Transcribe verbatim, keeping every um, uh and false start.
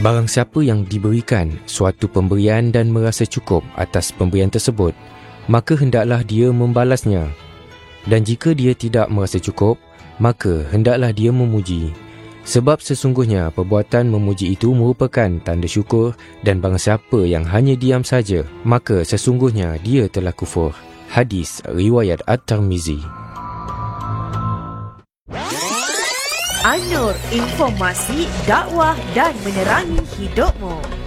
Barang siapa yang diberikan suatu pemberian dan merasa cukup atas pemberian tersebut, maka hendaklah dia membalasnya. Dan jika dia tidak merasa cukup, maka hendaklah dia memuji. Sebab sesungguhnya perbuatan memuji itu merupakan tanda syukur, dan barang siapa yang hanya diam saja, maka sesungguhnya dia telah kufur. Hadis riwayat At-Tirmizi. An-Nur, informasi, dakwah dan menerangi hidupmu.